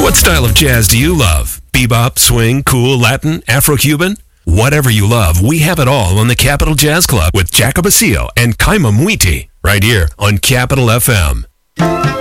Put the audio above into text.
What style of jazz do you love? Bebop, swing, cool, Latin, Afro-Cuban? Whatever you love, we have it all on the Capital Jazz Club with Jaco Basile and Kaima Mwiti, right here on Capital FM.